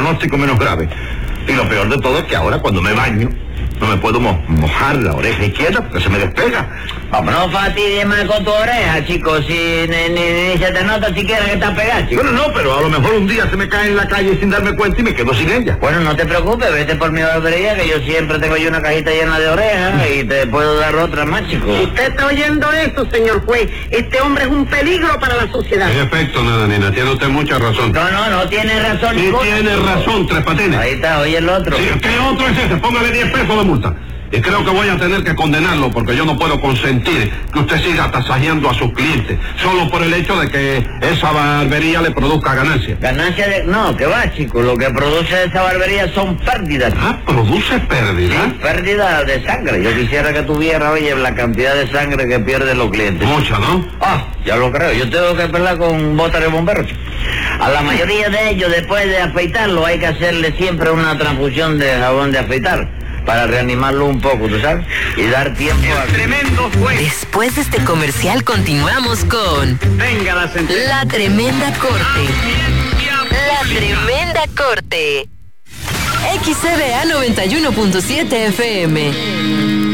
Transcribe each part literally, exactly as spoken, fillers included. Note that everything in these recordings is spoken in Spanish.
pronóstico menos grave. Y lo peor de todo es que ahora cuando me baño, no me puedo mo mojar la oreja izquierda porque se me despega. Vamos, no fastidies más con tu oreja, chico, si ni, ni, ni se te nota siquiera que está pegada, chico. Bueno, no, pero a lo mejor un día se me cae en la calle sin darme cuenta y me quedo sin ella. Bueno, no te preocupes, vete por mi barbería, que yo siempre tengo yo una cajita llena de orejas y te puedo dar otra más, chico. ¿Usted está oyendo eso, señor juez? Este hombre es un peligro para la sociedad. En efecto, nada, nena, tiene usted mucha razón. No, no, no tiene razón. Sí, tiene razón, Tres Patines. Ahí está, oye el otro. Sí, ¿qué otro es ese? Póngale diez pesos de multa. Y creo que voy a tener que condenarlo porque yo no puedo consentir que usted siga tasajeando a sus clientes solo por el hecho de que esa barbería le produzca ganancias. Ganancia de... No, que va, chico. Lo que produce esa barbería son pérdidas. Ah, ¿produce pérdidas? Sí, pérdidas de sangre. Yo quisiera que tuviera, oye, la cantidad de sangre que pierden los clientes. Mucha, ¿no? Ah, ya lo creo. Yo tengo que pelear con botas de bomberos. A la mayoría de ellos, después de afeitarlo, hay que hacerle siempre una transfusión de jabón de afeitar para reanimarlo un poco, ¿tú sabes? Y dar tiempo a... Tremendo juez. Después de este comercial continuamos con... Venga la sentencia. La Tremenda Corte. La Tremenda Corte. X C B A noventa y uno punto siete F M.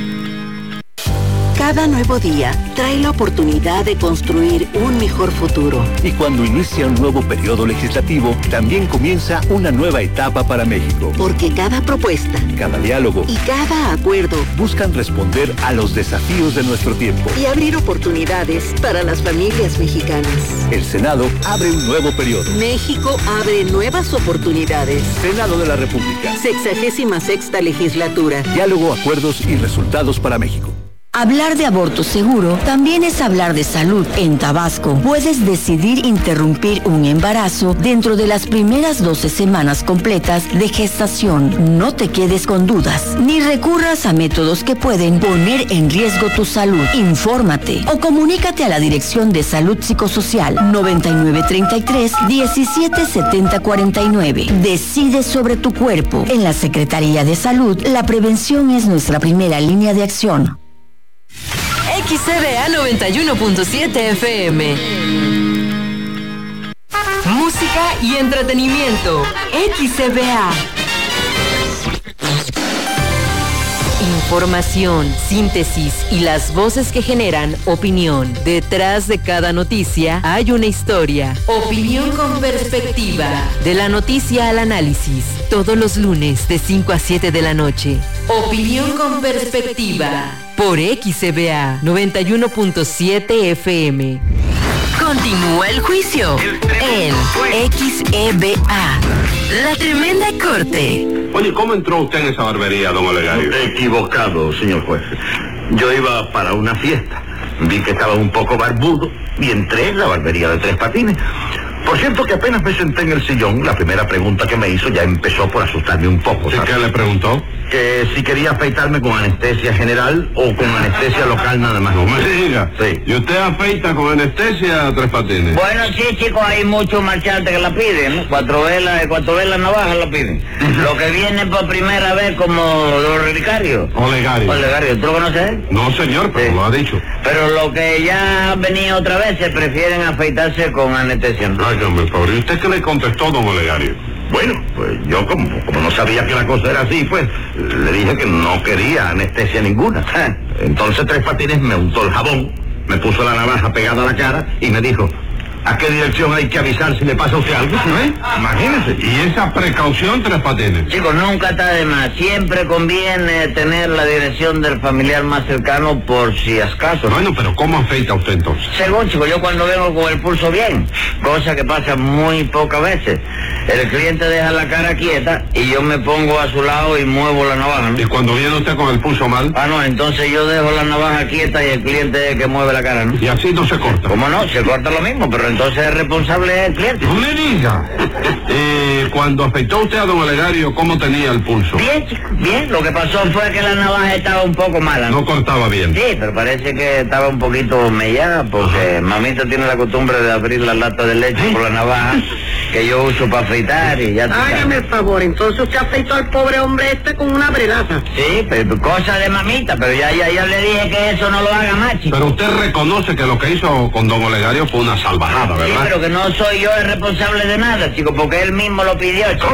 Cada nuevo día trae la oportunidad de construir un mejor futuro. Y cuando inicia un nuevo periodo legislativo, también comienza una nueva etapa para México. Porque cada propuesta, cada diálogo y cada acuerdo buscan responder a los desafíos de nuestro tiempo y abrir oportunidades para las familias mexicanas. El Senado abre un nuevo periodo. México abre nuevas oportunidades. Senado de la República. Sexagésima sexta legislatura. Diálogo, acuerdos y resultados para México. Hablar de aborto seguro también es hablar de salud. En Tabasco puedes decidir interrumpir un embarazo dentro de las primeras doce semanas completas de gestación. No te quedes con dudas, ni recurras a métodos que pueden poner en riesgo tu salud. Infórmate o comunícate a la Dirección de Salud Psicosocial noventa y nueve treinta y tres, diecisiete setenta cuarenta y nueve. Decide sobre tu cuerpo. En la Secretaría de Salud, la prevención es nuestra primera línea de acción. X C B A noventa y uno punto siete F M. Música y entretenimiento. X C B A. Información, síntesis y las voces que generan opinión. Detrás de cada noticia hay una historia. Opinión con perspectiva. De la noticia al análisis. Todos los lunes de cinco a siete de la noche. Opinión con perspectiva. Por X C B A noventa y uno punto siete F M. Continúa el juicio en X E B A. La Tremenda Corte. Oye, ¿cómo entró usted en esa barbería, don Olegario? Equivocado, señor juez. Yo iba para una fiesta. Vi que estaba un poco barbudo y entré en la barbería de Tres Patines. Por cierto que apenas me senté en el sillón, la primera pregunta que me hizo ya empezó por asustarme un poco. ¿Y qué le preguntó? Que si quería afeitarme con anestesia general o con anestesia local nada más. No me diga. Sí. ¿Y usted afeita con anestesia, Tres Patines? Bueno, sí, chicos, hay muchos marchantes que la piden, ¿no? Cuatro velas, cuatro velas navajas la piden. Lo que viene por primera vez como don Relicario. Olegario. Olegario, ¿tú lo conoces? No, señor, pero Sí. lo ha dicho. Pero lo que ya han venido otra vez se prefieren afeitarse con anestesia, ¿no? Ay, hombre, pobre. ¿Y usted qué le contestó, don Olegario? Bueno, pues yo como, como no sabía que la cosa era así, pues le dije que no quería anestesia ninguna. Entonces Tres Patines me untó el jabón, me puso la navaja pegada a la cara y me dijo: ¿a qué dirección hay que avisar si le pasa a usted algo? ¿Eh? Imagínese. ¿Y esa precaución, Tres Patines? Chicos, nunca está de más. Siempre conviene tener la dirección del familiar más cercano por si acaso. Bueno, pero ¿cómo afeita usted entonces? Según, chicos, yo cuando vengo con el pulso bien, cosa que pasa muy pocas veces. El cliente deja la cara quieta y yo me pongo a su lado y muevo la navaja, ¿no? ¿Y cuando viene usted con el pulso mal? Ah, no, entonces yo dejo la navaja quieta y el cliente es el que mueve la cara, ¿no? Y así no se corta. ¿Cómo no? Se corta lo mismo, pero entonces el responsable es el cliente. No me diga. Eh, cuando afeitó usted a don Olegario, ¿cómo tenía el pulso? Bien, chicos, bien. Lo que pasó fue que la navaja estaba un poco mala, ¿no? No cortaba bien. Sí, pero parece que estaba un poquito mellada porque mamita tiene la costumbre de abrir la lata de leche por la navaja que yo uso para afeitar y ya... Hágame el favor, entonces usted afeitó al pobre hombre este con una bredaza. Sí, pero cosa de mamita, pero ya, ya, ya le dije que eso no lo haga más, chico. Pero usted reconoce que lo que hizo con don Olegario fue una salvajada, Sí, ¿verdad? pero que no soy yo el responsable de nada, chico, porque él mismo lo pidió, chico.